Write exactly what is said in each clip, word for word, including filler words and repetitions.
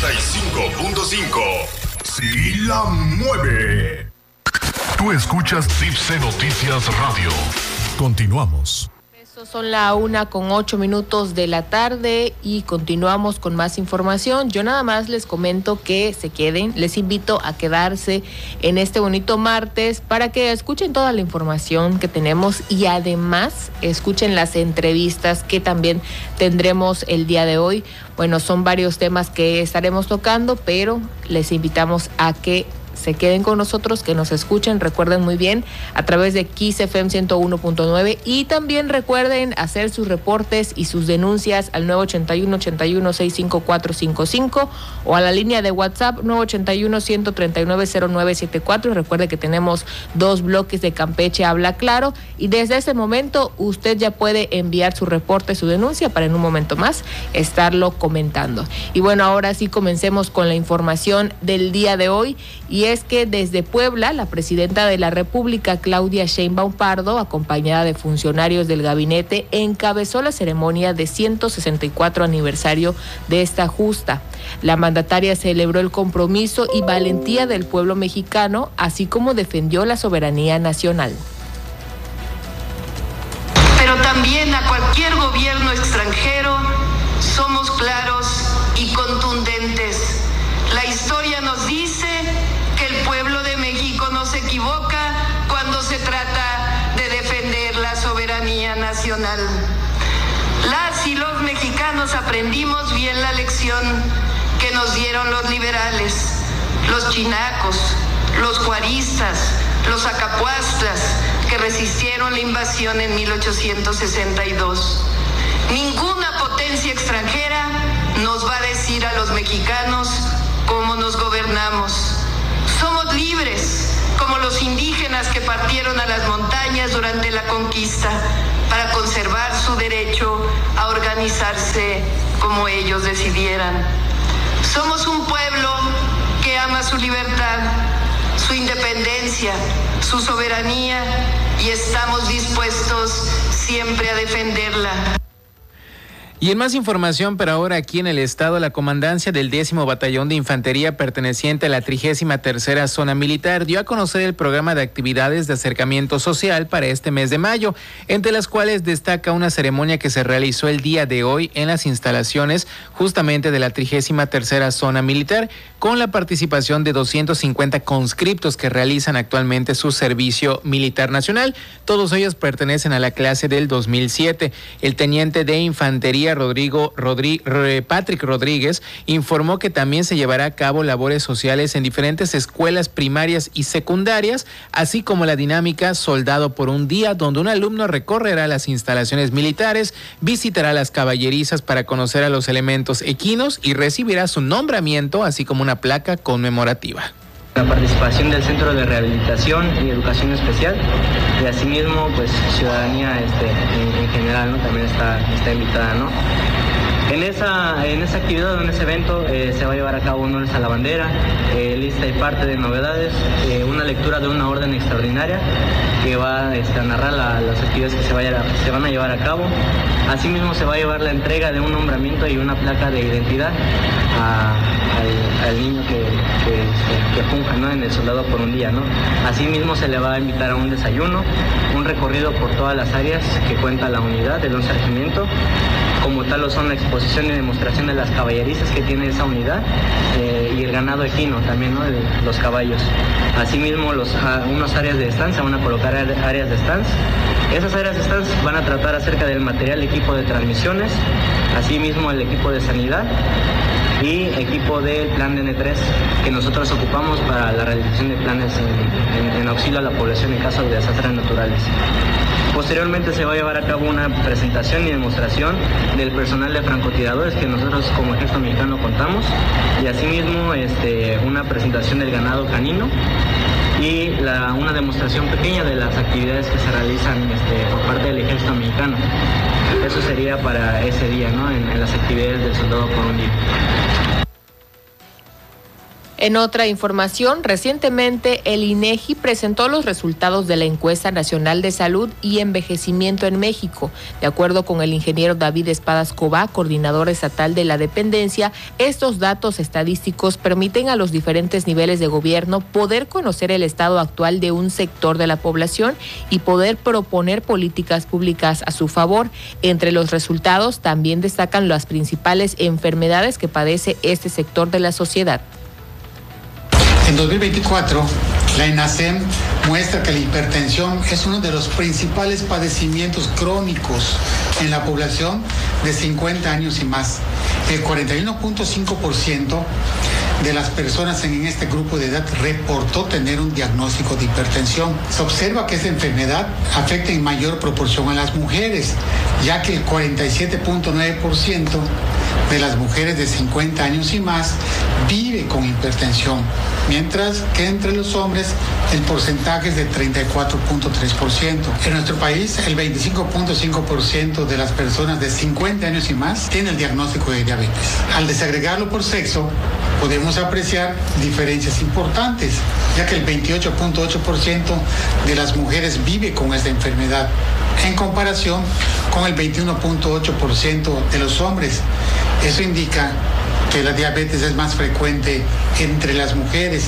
noventa y cinco punto cinco. Sí la mueve. Tú escuchas Tipsy Noticias Radio. Continuamos. Son la una con ocho minutos de la tarde y continuamos con más información. Yo nada más les comento que se queden, les invito a quedarse en este bonito martes para que escuchen toda la información que tenemos y además escuchen las entrevistas que también tendremos el día de hoy. Bueno, son varios temas que estaremos tocando, pero les invitamos a que se queden con nosotros, que nos escuchen, recuerden muy bien, a través de Kiss F M ciento uno punto nueve y también recuerden hacer sus reportes y sus denuncias al nueve ochenta y uno, ochenta y uno, sesenta y cinco cuatrocientos cincuenta y cinco o a la línea de WhatsApp nueve ochenta y uno, ciento treinta y nueve, cero nueve setenta y cuatro. Recuerde que tenemos dos bloques de Campeche Habla Claro y desde ese momento usted ya puede enviar su reporte, su denuncia para en un momento más estarlo comentando. Y bueno, ahora sí comencemos con la información del día de hoy y es que desde Puebla, la presidenta de la República, Claudia Sheinbaum Pardo, acompañada de funcionarios del gabinete, encabezó la ceremonia de ciento sesenta y cuatro aniversario de esta justa. La mandataria celebró el compromiso y valentía del pueblo mexicano, así como defendió la soberanía nacional. Pero también a cualquier gobierno extranjero somos claros y contundentes. La historia nos dice que el pueblo de México no se equivoca cuando se trata de defender la soberanía nacional. Las y los mexicanos aprendimos bien la lección que nos dieron los liberales, los chinacos, los juaristas, los acapuastlas, que resistieron la invasión en mil ochocientos sesenta y dos. Ninguna potencia extranjera nos va a decir a los mexicanos cómo nos gobernamos. Somos libres, como los indígenas que partieron a las montañas durante la conquista para conservar su derecho a organizarse como ellos decidieran. Somos un pueblo que ama su libertad, su independencia, su soberanía y estamos dispuestos siempre a defenderla. Y en más información, pero ahora aquí en el estado, la comandancia del décimo Batallón de Infantería perteneciente a la trigésima tercera Zona Militar dio a conocer el programa de actividades de acercamiento social para este mes de mayo, entre las cuales destaca una ceremonia que se realizó el día de hoy en las instalaciones justamente de la trigésima tercera Zona Militar, con la participación de doscientos cincuenta conscriptos que realizan actualmente su servicio militar nacional. Todos ellos pertenecen a la clase del dos mil siete. El teniente de Infantería Rodrigo Rodri, Patrick Rodríguez informó que también se llevará a cabo labores sociales en diferentes escuelas primarias y secundarias, así como la dinámica Soldado por un Día, donde un alumno recorrerá las instalaciones militares, visitará las caballerizas para conocer a los elementos equinos y recibirá su nombramiento, así como una placa conmemorativa. La participación del Centro de Rehabilitación y Educación Especial y asimismo pues ciudadanía este, en, en general, ¿no? También está, está invitada, ¿no? En esa, en esa actividad, en ese evento, eh, se va a llevar a cabo honores a la bandera, eh, lista y parte de novedades, eh, una lectura de una orden extraordinaria que va este, a narrar la, las actividades que se, vaya a, se van a llevar a cabo. Asimismo se va a llevar la entrega de un nombramiento y una placa de identidad a, al, al niño que, que, que funja, ¿no? En el Soldado por un Día, ¿no? Asimismo se le va a invitar a un desayuno, un recorrido por todas las áreas que cuenta la unidad del once Regimiento. Como tal lo son la exposición y demostración de las caballerizas que tiene esa unidad eh, y el ganado equino también, ¿no? De los caballos. Asimismo, los, a, unas áreas de estancia, van a colocar áreas de estancia. Esas áreas de estancia van a tratar acerca del material, equipo de transmisiones, asimismo el equipo de sanidad y equipo del plan de N tres que nosotros ocupamos para la realización de planes en, en, en auxilio a la población en caso de desastres naturales. Posteriormente se va a llevar a cabo una presentación y demostración del personal de francotiradores que nosotros como Ejército Mexicano contamos y asimismo este, una presentación del ganado canino y la, una demostración pequeña de las actividades que se realizan este, por parte del Ejército Mexicano. Eso sería para ese día, ¿no? En, en las actividades del Soldado por un Día. En otra información, recientemente el INEGI presentó los resultados de la Encuesta Nacional de Salud y Envejecimiento en México. De acuerdo con el ingeniero David Espadas Cobá, coordinador estatal de la dependencia, estos datos estadísticos permiten a los diferentes niveles de gobierno poder conocer el estado actual de un sector de la población y poder proponer políticas públicas a su favor. Entre los resultados también destacan las principales enfermedades que padece este sector de la sociedad. En dos mil veinticuatro, la ENASEM muestra que la hipertensión es uno de los principales padecimientos crónicos en la población de cincuenta años y más. El cuarenta y uno punto cinco por ciento de las personas en este grupo de edad reportó tener un diagnóstico de hipertensión. Se observa que esta enfermedad afecta en mayor proporción a las mujeres, ya que el cuarenta y siete punto nueve por ciento de las mujeres de cincuenta años y más vive con hipertensión, mientras que entre los hombres el porcentaje es de treinta y cuatro punto tres por ciento. En nuestro país, el veinticinco punto cinco por ciento de las personas de cincuenta años y más tiene el diagnóstico de diabetes. Al desagregarlo por sexo, podemos apreciar diferencias importantes, ya que el veintiocho punto ocho por ciento de las mujeres vive con esta enfermedad, en comparación con el veintiuno punto ocho por ciento de los hombres. Eso indica que la diabetes es más frecuente entre las mujeres.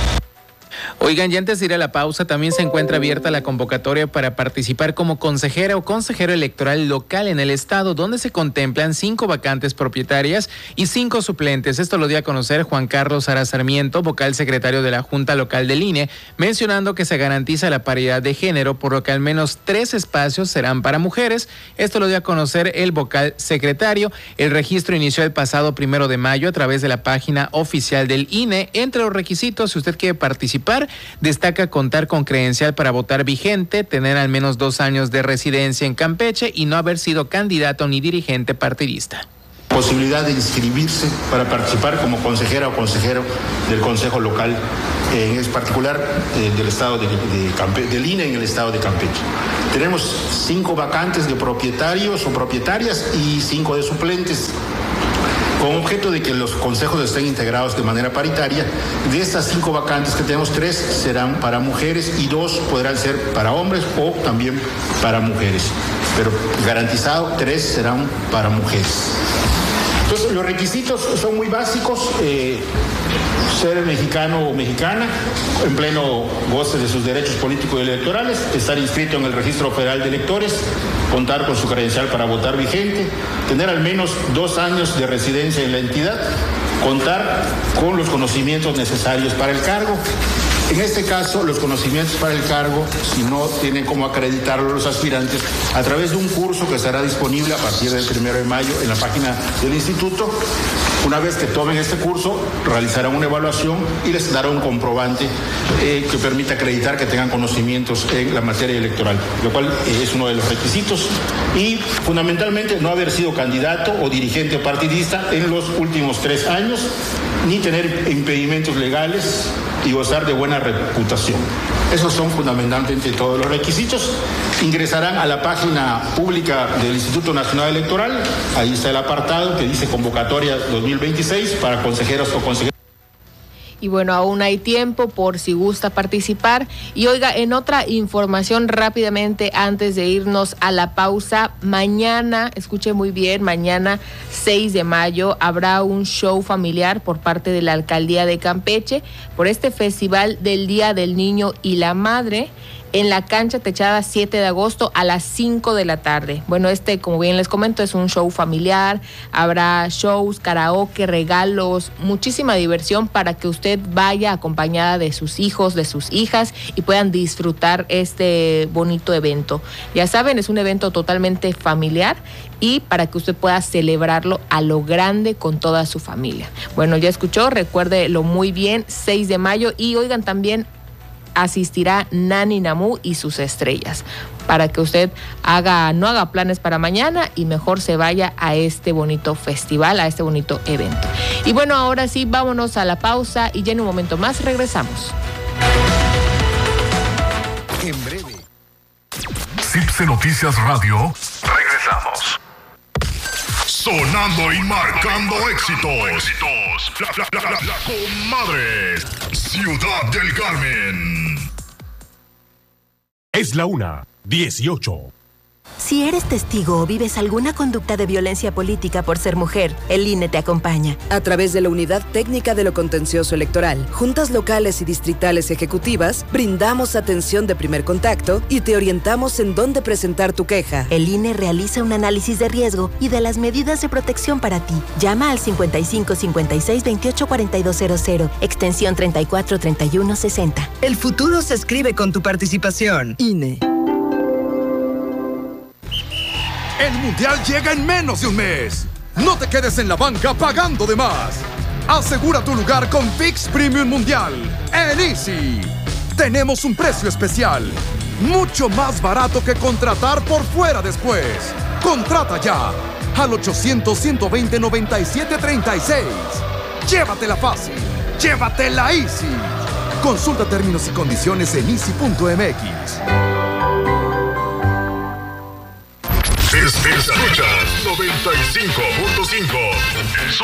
Oigan, y antes de ir a la pausa, también se encuentra abierta la convocatoria para participar como consejera o consejero electoral local en el estado, donde se contemplan cinco vacantes propietarias y cinco suplentes. Esto lo dio a conocer Juan Carlos Sara Sarmiento, vocal secretario de la Junta Local del I N E, mencionando que se garantiza la paridad de género, por lo que al menos tres espacios serán para mujeres. Esto lo dio a conocer el vocal secretario. El registro inició el pasado primero de mayo a través de la página oficial del I N E. Entre los requisitos, si usted quiere participar, destaca contar con credencial para votar vigente, tener al menos dos años de residencia en Campeche y no haber sido candidato ni dirigente partidista. Posibilidad de inscribirse para participar como consejera o consejero del Consejo Local, en particular eh, del estado de, de Campeche, del I N E en el estado de Campeche. Tenemos cinco vacantes de propietarios o propietarias y cinco de suplentes, con objeto de que los consejos estén integrados de manera paritaria. De estas cinco vacantes que tenemos, tres serán para mujeres y dos podrán ser para hombres o también para mujeres. Pero garantizado, tres serán para mujeres. Entonces, los requisitos son muy básicos. Eh, ser mexicano o mexicana, en pleno goce de sus derechos políticos y electorales, estar inscrito en el Registro Federal de Electores, contar con su credencial para votar vigente, tener al menos dos años de residencia en la entidad, contar con los conocimientos necesarios para el cargo. En este caso, los conocimientos para el cargo, si no tienen cómo acreditarlo los aspirantes, a través de un curso que estará disponible a partir del primero de mayo en la página del instituto. Una vez que tomen este curso, realizarán una evaluación y les dará un comprobante eh, que permita acreditar que tengan conocimientos en la materia electoral, lo cual eh, es uno de los requisitos. Y fundamentalmente no haber sido candidato o dirigente partidista en los últimos tres años, ni tener impedimentos legales y gozar de buena reputación. Esos son fundamentalmente todos los requisitos. Ingresarán a la página pública del Instituto Nacional Electoral. Ahí está el apartado que dice convocatoria dos mil veintiséis para consejeros o consejeras. Y bueno, aún hay tiempo por si gusta participar. Y oiga, en otra información rápidamente antes de irnos a la pausa, mañana, escuche muy bien, mañana seis de mayo habrá un show familiar por parte de la Alcaldía de Campeche por este Festival del Día del Niño y la Madre, en la cancha techada siete de agosto a las cinco de la tarde. Bueno, este, como bien les comento, es un show familiar, habrá shows, karaoke, regalos, muchísima diversión para que usted vaya acompañada de sus hijos, de sus hijas y puedan disfrutar este bonito evento. Ya saben, es un evento totalmente familiar y para que usted pueda celebrarlo a lo grande con toda su familia. Bueno, ya escuchó, recuérdelo muy bien, seis de mayo, y oigan, también asistirá Nani Namu y sus estrellas, para que usted haga, no haga planes para mañana y mejor se vaya a este bonito festival, a este bonito evento. Y bueno, ahora sí, vámonos a la pausa y ya en un momento más regresamos. En breve. C I P C E Noticias Radio. Regresamos. sonando y marcando éxitos. La, la, la, la, la comadre. Ciudad del Carmen. Es la una, dieciocho. Si eres testigo o vives alguna conducta de violencia política por ser mujer, el I N E te acompaña. A través de la Unidad Técnica de lo Contencioso Electoral, juntas locales y distritales ejecutivas, brindamos atención de primer contacto y te orientamos en dónde presentar tu queja. El I N E realiza un análisis de riesgo y de las medidas de protección para ti. Llama al cincuenta y cinco cincuenta y seis veintiocho cuarenta y dos cero cero, extensión treinta y cuatro treinta y uno sesenta. El futuro se escribe con tu participación. I N E. El Mundial llega en menos de un mes. No te quedes en la banca pagando de más. Asegura tu lugar con ViX Premium Mundial en Easy. Tenemos un precio especial, mucho más barato que contratar por fuera después. Contrata ya al ochocientos, ciento veinte, noventa y siete, treinta y seis. Llévatela fácil, llévatela Easy. Consulta términos y condiciones en easy punto m x. Escuchas noventa y cinco punto cinco.